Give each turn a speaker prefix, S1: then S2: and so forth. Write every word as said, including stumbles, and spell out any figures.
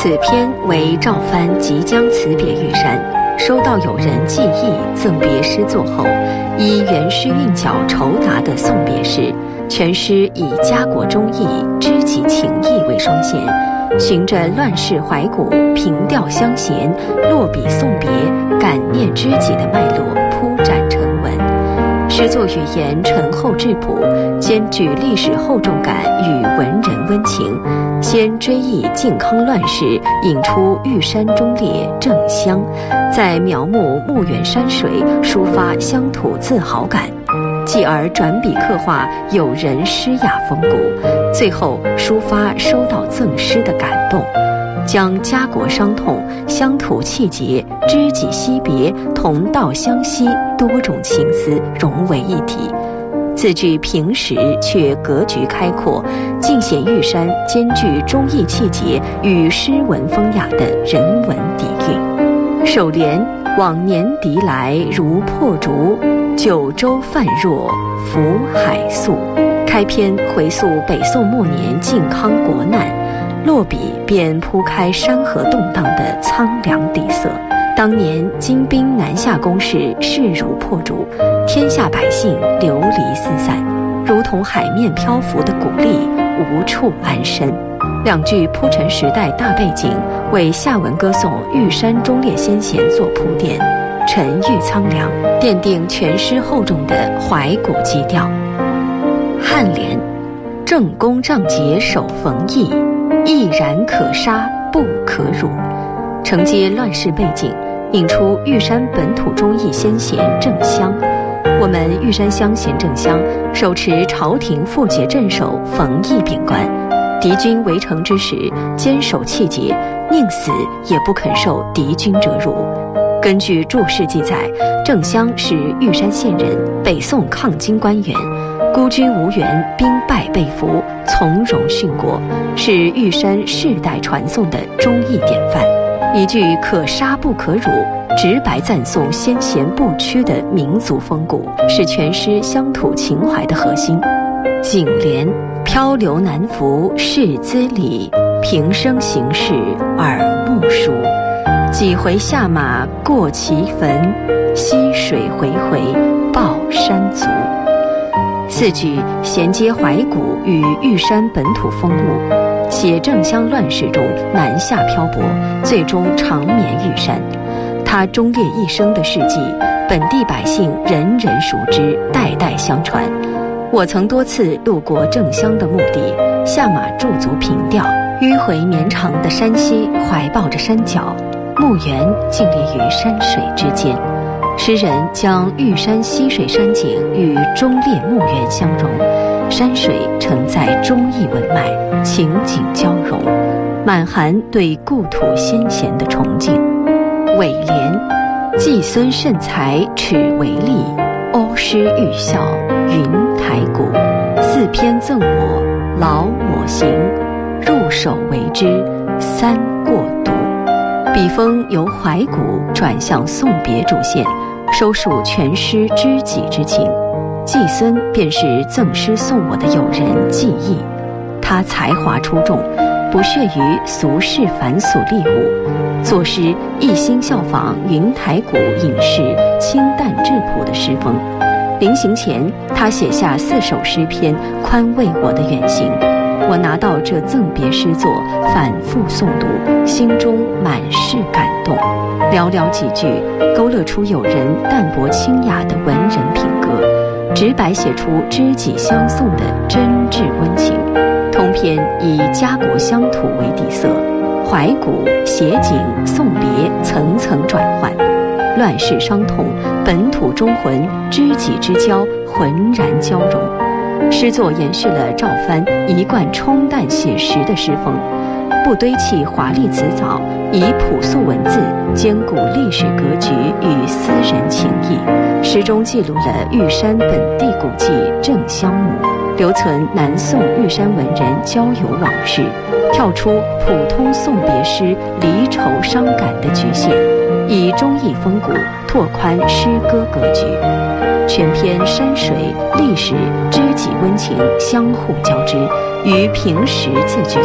S1: 此篇为赵藩即将辞别玉山，收到友人寄意赠别诗作后，依原诗韵脚酬答的送别诗，全诗以家国忠义、知己情谊为双线，循着乱世怀古、平调相衔、落笔送别、感念知己的脉络铺展成文。诗作语言醇厚质朴，兼具历史厚重感与文人温情，先追忆靖康乱世，引出玉山忠烈正乡，再描摹墓园山水，抒发乡土自豪感，继而转笔刻画友人诗雅风骨，最后抒发收到赠诗的感动，将家国伤痛、乡土气节、知己惜别、同道相惜多种情思融为一体，字句平实却格局开阔，尽显玉山兼具忠义气节与诗文风雅的人文底蕴。首联往年敌来如破竹，九州泛若浮海粟。开篇回溯北宋末年靖康国难，落笔便铺开山河动荡的苍凉底色。当年金兵南下攻势势如破竹，天下百姓流离四散，如同海面漂浮的谷粒，无处安身。两句铺陈时代大背景，为下文歌颂玉山忠烈先贤做铺垫，沉郁苍凉，奠定全诗厚重的怀古基调。颔联正宫仗节守冯异，毅然可杀不可辱。承接乱世背景，引出玉山本土忠义先贤郑襄。我们玉山乡贤郑襄手持朝廷复节镇守冯异禀官，敌军围城之时坚守气节，宁死也不肯受敌军折辱。根据注释记载，郑襄是玉山县人，北宋抗金官员，孤军无援，兵败被俘，从容殉国，是玉山世代传颂的忠义典范。一句可杀不可辱，直白赞颂先贤不屈的民族风骨，是全诗乡土情怀的核心。颈联漂流难扶世资礼，平生行事耳目熟。几回下马过其坟，溪水回回报山族。四句衔接怀古与玉山本土风物，写郑襄乱世中南下漂泊，最终长眠玉山。他忠烈一生的事迹，本地百姓人人熟知，代代相传。我曾多次路过郑襄的墓地，下马驻足凭吊，迂回绵长的山溪怀抱着山脚，墓园静立于山水之间。诗人将玉山溪水山景与忠烈墓园相融，山水承载忠义文脉，情景交融，满含对故土先贤的崇敬。尾联季孙慎才耻为吏，欧诗玉效云台鼓。四篇赠我劳我行，入手为之三过独。笔锋由怀古转向送别主线，收束全诗知己之情。季孙便是赠诗送我的友人季意，他才华出众，不屑于俗世凡俗丽物，作诗一心效仿云台鼓隐士清淡质朴的诗风。临行前，他写下四首诗篇，宽慰我的远行。我拿到这赠别诗作，反复诵读，心中满是感动。寥寥几句，勾勒出友人淡泊清雅的文人品格，直白写出知己相送的真挚温情。通篇以家国乡土为底色，怀古、写景、送别层层转换，乱世伤痛、本土忠魂、知己之交浑然交融。诗作延续了赵藩一贯冲淡写实的诗风，不堆砌华丽辞藻，以朴素文字兼顾历史格局与私人情谊。诗中记录了玉山本地古迹郑襄墓，留存南宋玉山文人交友往事，跳出普通送别诗离愁伤感的局限，以忠义风骨拓宽诗歌格局。全篇山水、历史、知己温情相互交织，于平实字句